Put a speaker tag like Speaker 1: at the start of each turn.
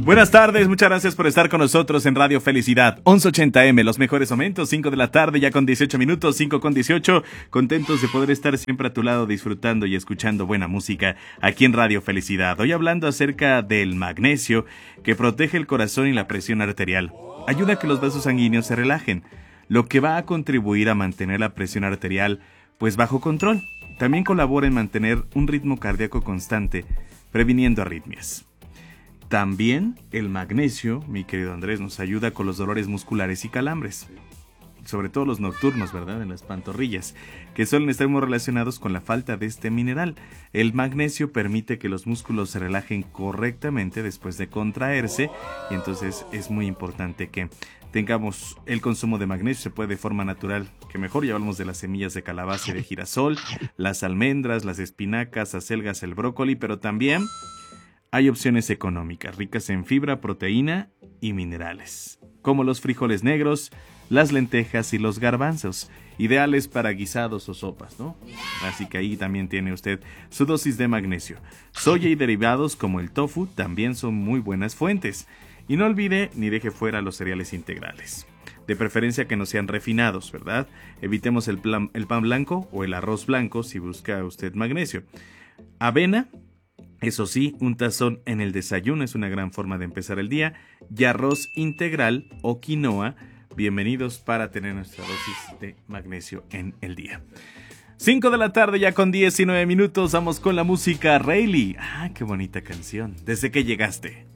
Speaker 1: Buenas tardes, muchas gracias por estar con nosotros en Radio Felicidad 1180M, los mejores momentos, 5 de la tarde ya con 18 minutos, 5 con 18, contentos de poder estar siempre a tu lado disfrutando y escuchando buena música aquí en Radio Felicidad. Hoy hablando acerca del magnesio que protege el corazón y la presión arterial, ayuda a que los vasos sanguíneos se relajen, lo que va a contribuir a mantener la presión arterial pues bajo control. También colabora en mantener un ritmo cardíaco constante, previniendo arritmias. También el magnesio, mi querido Andrés, nos ayuda con los dolores musculares y calambres, sobre todo los nocturnos, ¿verdad? En las pantorrillas, que suelen estar muy relacionados con la falta de este mineral. El magnesio permite que los músculos se relajen correctamente después de contraerse, y entonces es muy importante que tengamos el consumo de magnesio. Se puede de forma natural, que mejor. Ya hablamos de las semillas de calabaza y de girasol, las almendras, las espinacas, acelgas, el brócoli, pero también hay opciones económicas, ricas en fibra, proteína y minerales, como los frijoles negros, las lentejas y los garbanzos, ideales para guisados o sopas, ¿no? Así que ahí también tiene usted su dosis de magnesio. Soya y derivados como el tofu también son muy buenas fuentes. Y no olvide ni deje fuera los cereales integrales. De preferencia que no sean refinados, ¿verdad? Evitemos el pan blanco o el arroz blanco si busca usted magnesio. Avena. Eso sí, un tazón en el desayuno es una gran forma de empezar el día. Y arroz integral o quinoa, bienvenidos para tener nuestra dosis de magnesio en el día. 5 de la tarde ya con 19 minutos, vamos con la música. Rayleigh. Ah, qué bonita canción. Desde que llegaste.